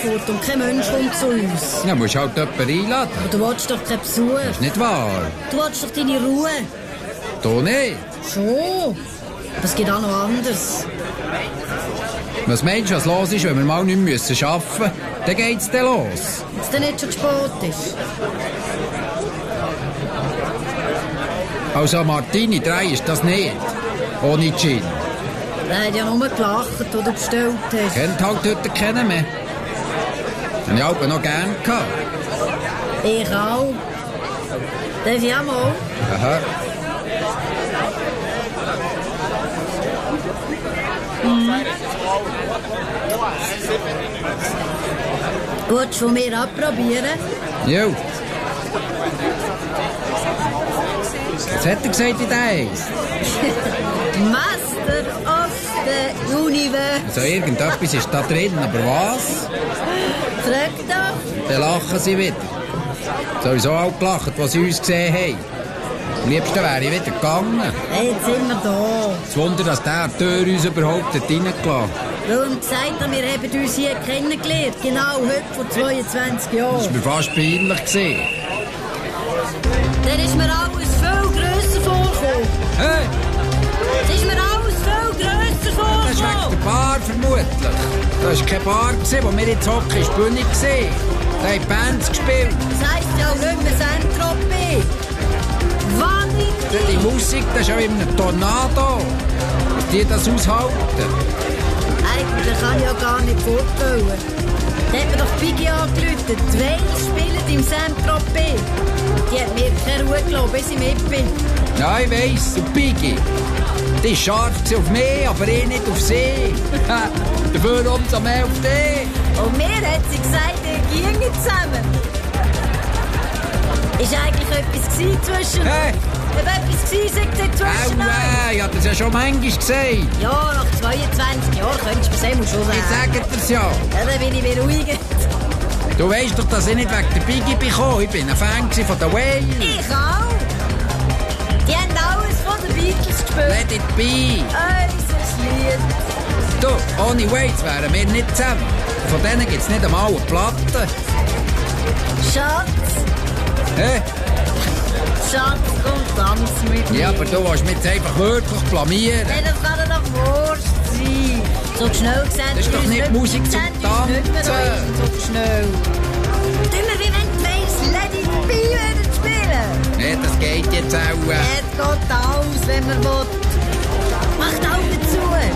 fort und kein Mensch kommt zu uns. Ja, musst halt jemanden einladen. Aber du willst doch keinen Besuch. Das ist nicht wahr. Du willst doch deine Ruhe. Du nicht. Schon. Aber es geht auch noch anders. Was meinst du, was los ist, wenn wir mal nicht mehr arbeiten müssen? Dann geht's dann los. Wenn es dann nicht schon zu spät ist. Also Martini 3 ist das nicht. Ohne Gin. Der hat ja nur gelacht, wo du bestellt hast. Kennt halt heute keinen mehr. Habe ich auch noch gern gehabt. Ich auch. Darf ich auch mal? Aha. Willst du von mir abprobieren? Jo. Was hat er gesagt, wie der heisst? Master of the Universe. Also irgendetwas ist da drin, aber was? Frag doch. Dann lachen sie wieder. Sowieso auch gelacht, was sie uns gesehen haben. Am liebsten wäre ich wieder gegangen. Hey, jetzt sind wir da. Das Wunder, dass der Tür uns überhaupt hat reingelassen. Weil ihm gesagt hat, wir haben uns hier kennengelernt. Genau heute vor 22 Jahren. Das war mir fast peinlich gewesen. Dann ist mir alles viel grösser vorgekommen. Hey, Es ist mir alles viel grösser das ist wegen vorgekommen. der Bar vermutlich. Das war keine Bar, wo wir jetzt hocken, ist die Bühne gesehen. Da haben Bands gespielt. Das heisst ja auch nicht mehr Saint-Tropez. Vanity. Die Musik, das ist ja wie ein Tornado. Dass die das aushalten. Eigentlich kann ich ja gar nicht vorstellen. Da hat mir doch Biggie angerufen. Die Wales spielen im Saint-Tropez. Die hat mir keine Ruhe gelassen, bis ich mit bin. Ja, ich weiss, und Piggy. Die war scharf auf mich, aber ich nicht auf sie. Dafür umso mehr auf dich. Und mir hat sie gesagt, wir gingen zusammen. Ist eigentlich etwas zwischen uns? Hey. Ob etwas zwischen uns? Ich hab das ja schon manchmal gesagt. Ja, nach 22 Jahren könntest du es schon sagen. Ich sage dir's ja. Ja, dann bin ich beruhigt. Du weisst doch, dass ich nicht wegen der Piggy bin. Ich bin ein Fan von den Wales. Ich auch. Die haben alles von den Beatles gespielt. Let it be. Unser Lied. Du, ohne Wales wären wir nicht zusammen. Von denen gibt's nicht einmal eine Platte. Schatz, Hä? Schatz, komm, tanz mit mir. Ja, aber du willst mich jetzt einfach wirklich blamieren. Hey, das kann doch Wurst sein. So schnell gesagt. Das ist doch nicht Musik zum Tanzen. So schnell. Tun wir wie wenn du weißt, Let It Be wieder spielen. Nee, das geht jetzt auch. Es geht aus, wenn man will. Mach die Augen zu.